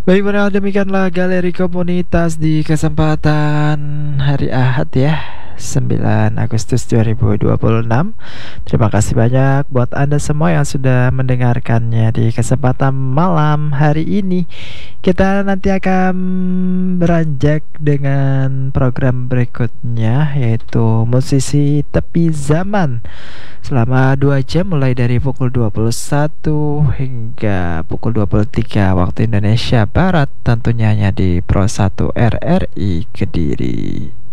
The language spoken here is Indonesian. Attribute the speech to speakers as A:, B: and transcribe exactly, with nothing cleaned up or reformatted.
A: Baik, benar demikianlah galeri komunitas di kesempatan hari Ahad ya, sembilan Agustus dua ribu dua puluh enam. Terima kasih banyak buat Anda semua yang sudah mendengarkannya di kesempatan malam hari ini. Kita nanti akan beranjak dengan program berikutnya, yaitu musisi tepi zaman, selama dua jam mulai dari pukul dua puluh satu hingga pukul dua puluh tiga waktu Indonesia Barat, tentunya hanya di Pro satu R R I Kediri.